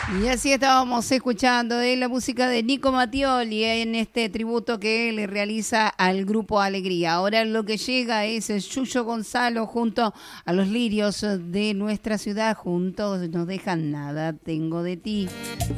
Y así estábamos escuchando de la música de Nico Mattioli en este tributo que le realiza al grupo Alegría. Ahora lo que llega es Yuyo Gonzalo junto a los lirios de nuestra ciudad. Juntos no dejan nada, tengo de ti.